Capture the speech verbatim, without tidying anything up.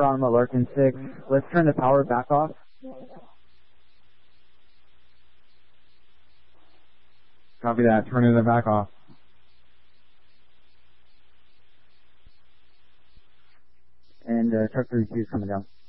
on Larkin six. Let's turn the power back off. Copy that. Turning it back off. And uh, truck thirty-two is coming down.